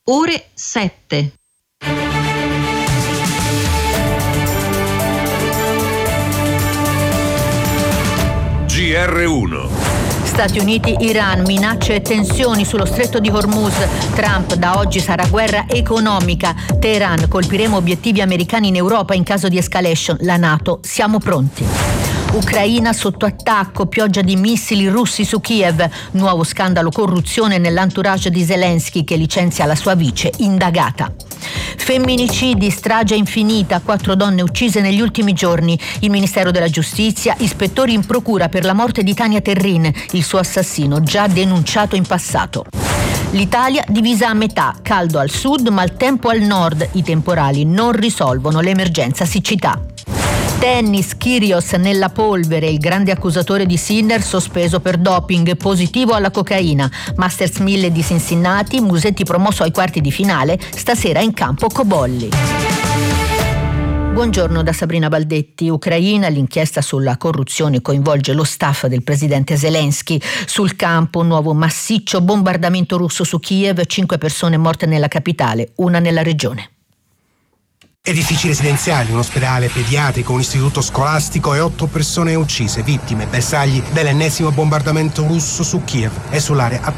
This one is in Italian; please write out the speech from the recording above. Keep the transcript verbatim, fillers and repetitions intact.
ore sette. G R uno. Stati Uniti, Iran, minacce e tensioni sullo stretto di Hormuz. Trump, da oggi sarà guerra economica. Teheran, colpiremo obiettivi americani in Europa in caso di escalation. La NATO, siamo pronti. Ucraina sotto attacco, pioggia di missili russi su Kiev. Nuovo scandalo corruzione nell'entourage di Zelensky che licenzia la sua vice, indagata. Femminicidi, strage infinita, quattro donne uccise negli ultimi giorni. Il Ministero della Giustizia, ispettori in procura per la morte di Tania Terrin, il suo assassino già denunciato in passato. L'Italia divisa a metà, caldo al sud ma il tempo al nord. I temporali non risolvono l'emergenza siccità. Tennis, Kyrgios nella polvere, il grande accusatore di Sinner sospeso per doping, positivo alla cocaina. Masters mille di Cincinnati, Musetti promosso ai quarti di finale, stasera in campo Cobolli. Buongiorno da Sabrina Baldetti. Ucraina, l'inchiesta sulla corruzione coinvolge lo staff del presidente Zelensky. Sul campo un nuovo massiccio bombardamento russo su Kiev, cinque persone morte nella capitale, una nella regione. Edifici residenziali, un ospedale pediatrico, un istituto scolastico e otto persone uccise, vittime, bersagli dell'ennesimo bombardamento russo su Kiev e sull'area